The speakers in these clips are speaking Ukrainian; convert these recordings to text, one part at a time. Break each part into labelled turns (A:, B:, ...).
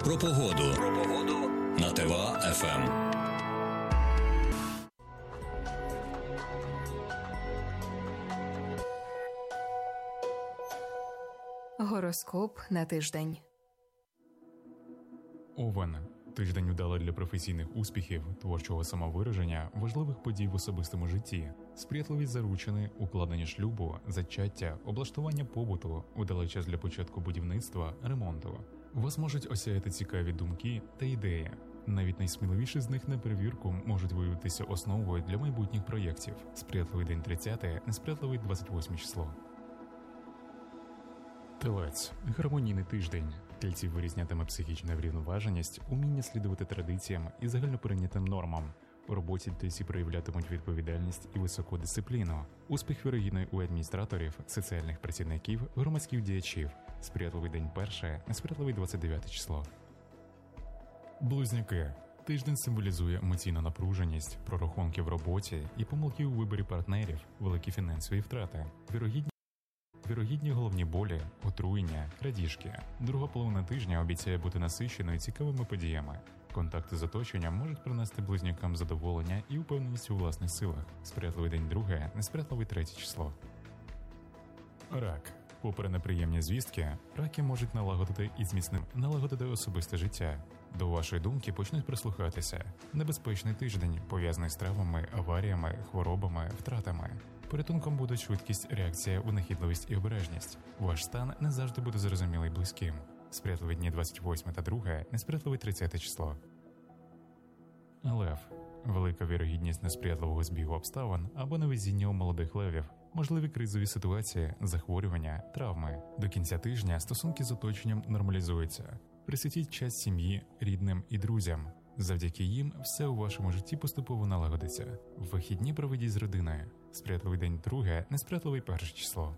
A: Про погоду на ТВА-ФМ.
B: Гороскоп на тиждень.
C: Овен. Тиждень удалий для професійних успіхів, творчого самовираження, важливих подій в особистому житті, сприятливі заручини, укладення шлюбу, зачаття, облаштування побуту, удалий час для початку будівництва, ремонту. Вас можуть осяяти цікаві думки та ідеї. Навіть найсміливіші з них на перевірку можуть виявитися основою для майбутніх проєктів. Сприятливий день 30-те, несприятливий 28 число. Телець. Гармонійний тиждень. Тельці вирізнятиме психічна врівноваженість, уміння слідувати традиціям і загальноприйнятим нормам. У роботі тельці проявлятимуть відповідальність і високу дисципліну. Успіх вірогідний у адміністраторів, соціальних працівників, громадських діячів. Сприятливий день 1-те, несприятливий 29 число. Близнюки. Тиждень символізує емоційну напруженість, прорахунки в роботі і помилки у виборі партнерів, великі фінансові втрати. Вірогідні головні болі, отруєння, крадіжки. Друга половина тижня обіцяє бути насиченою цікавими подіями. Контакти з оточенням можуть принести близнюкам задоволення і упевненість у власних силах. Сприятливий день 2-те, несприятливий 3 число. Рак. Попри неприємні звістки, раки можуть налагодити особисте життя. До вашої думки почнуть прислухатися. Небезпечний тиждень, пов'язаний з травмами, аваріями, хворобами, втратами. Порятунком будуть швидкість, реакція, винахідливість і обережність. Ваш стан не завжди буде зрозумілий близьким. Сприятливі дні 28 та 2, несприятливий 30 число. Лев. Велика вірогідність несприятливого збігу обставин або невезіння у молодих левів. Можливі кризові ситуації, захворювання, травми. До кінця тижня стосунки з оточенням нормалізуються. Присвятіть час сім'ї, рідним і друзям. Завдяки їм все у вашому житті поступово налагодиться. Вихідні проведіть з родиною. Сприятливий день 2, несприятливий 1 число.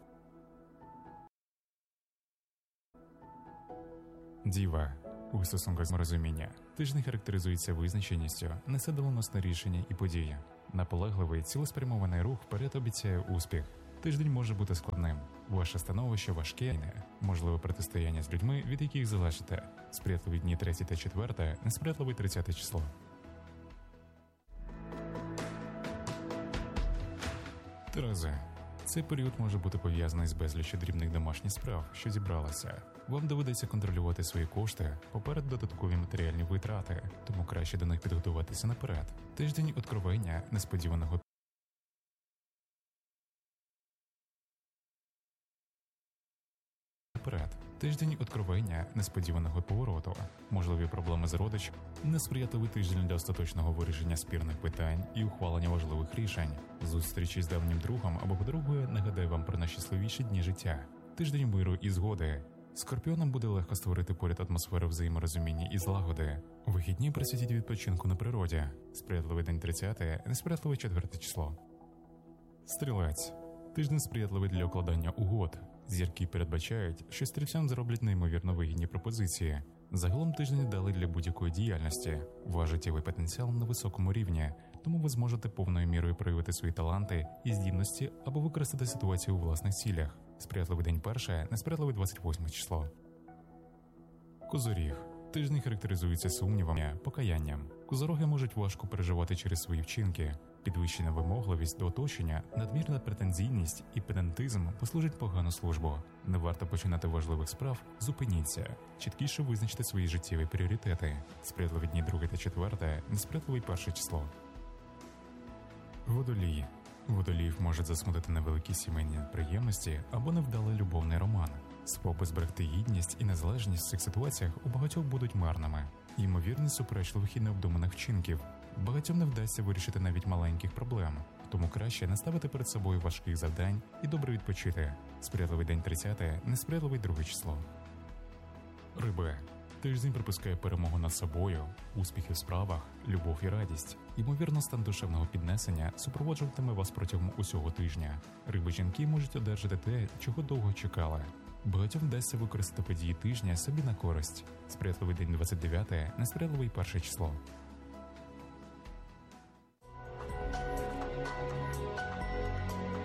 C: Діва. У стосунках з розуміння. Тиждень характеризується визначеністю, несе доленосне рішення і події. Наполегливий, цілеспрямований рух вперед обіцяє успіх. Тиждень може бути складним. Ваше становище важке, можливе протистояння з людьми, від яких залежите. Сприятливі дні 3 та 4, несприятливий 30 число. Терези. Цей період може бути пов'язаний з безліччю дрібних домашніх справ, що зібралися. Вам доведеться контролювати свої кошти, поперед додаткові матеріальні витрати, тому краще до них підготуватися наперед. Тиждень откровення, несподіваного Тиждень откровення, несподіваного повороту, можливі проблеми з родичами, несприятливий тиждень для остаточного вирішення спірних питань і ухвалення важливих рішень. Зустрічі з давнім другом або подругою нагадає вам про найщасливіші дні життя. Тиждень миру і згоди. Скорпіонам буде легко створити поряд атмосферу взаєморозуміння і злагоди. Вихідні присвятіть відпочинку на природі. Сприятливий день 30, несприятливий 4 число. Стрілець. Тиждень сприятливий для укладання угод. Зірки передбачають, що стрільцям зроблять неймовірно вигідні пропозиції. Загалом тиждень дали для будь-якої діяльності. Ваш життєвий потенціал на високому рівні, тому ви зможете повною мірою проявити свої таланти і здібності або використати ситуацію у власних цілях. Сприятливий день 1, несприятливий 28 число. Козоріг. Тиждень характеризується сумнівами, покаянням. Козороги можуть важко переживати через свої вчинки. Підвищена вимогливість до оточення, надмірна претензійність і педантизм послужать погану службу. Не варто починати важливих справ, зупиніться. Чіткіше визначте свої життєві пріоритети. Сприятливі дні 2 та 4, несприятливий 1 число. Водолій. Водоліїв можуть засмутити невеликі сімейні неприємності або невдалий любовний роман. Спроби зберегти гідність і незалежність в цих ситуаціях у багатьох будуть марними. Ймовірність суперечливих і необдуманих вчинків. Багатьом не вдасться вирішити навіть маленьких проблем, тому краще не ставити перед собою важких завдань і добре відпочити. Сприятливий день 30, несприятливий 2 число. Риби. Тиждень припускає перемогу над собою, успіхи в справах, любов і радість. Ймовірно, стан душевного піднесення супроводжуватиме вас протягом усього тижня. Риби-жінки можуть одержати те, чого довго чекали. Багатьом вдасться використати події тижня собі на користь. Сприятливий день 29, несприятливий 1 число.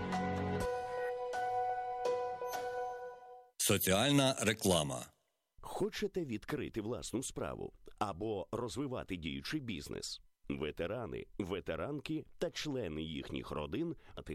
A: Соціальна реклама.
D: Хочете відкрити власну справу або розвивати діючий бізнес? Ветерани, ветеранки та члени їхніх родин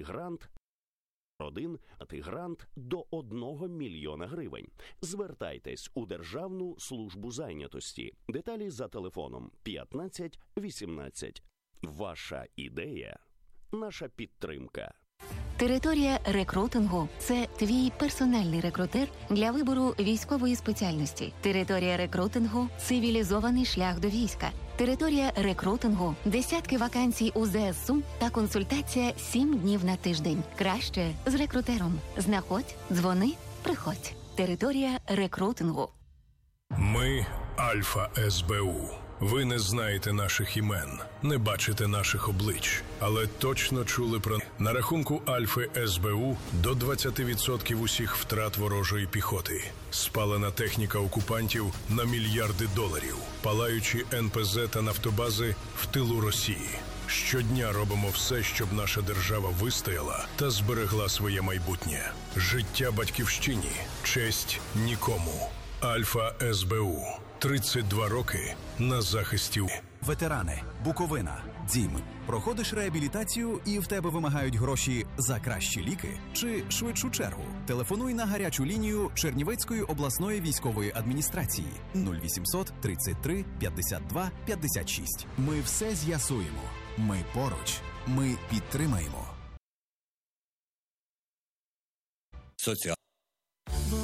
D: грант до 1 мільйона гривень. Звертайтесь у Державну службу зайнятості. Деталі за телефоном 15 18. Ваша ідея – наша підтримка.
E: Територія рекрутингу – це твій персональний рекрутер для вибору військової спеціальності. Територія рекрутингу – цивілізований шлях до війська. Територія рекрутингу – десятки вакансій у ЗСУ та консультація 7 днів на тиждень. Краще з рекрутером. Знаходь, дзвони, приходь. Територія рекрутингу.
F: Ми – Альфа СБУ. Ви не знаєте наших імен, не бачите наших облич, але точно чули про... На рахунку Альфи СБУ до 20% усіх втрат ворожої піхоти. Спалена техніка окупантів на мільярди доларів. Палаючі НПЗ та нафтобази в тилу Росії. Щодня робимо все, щоб наша держава вистояла та зберегла своє майбутнє. Життя батьківщині. Честь нікому. Альфа СБУ. 32 роки на захисті.
G: Ветерани, Буковина, Дім. Проходиш реабілітацію і в тебе вимагають гроші за кращі ліки чи швидшу чергу? Телефонуй на гарячу лінію Чернівецької обласної військової адміністрації 0800 33 52 56. Ми все з'ясуємо. Ми поруч. Ми підтримаємо.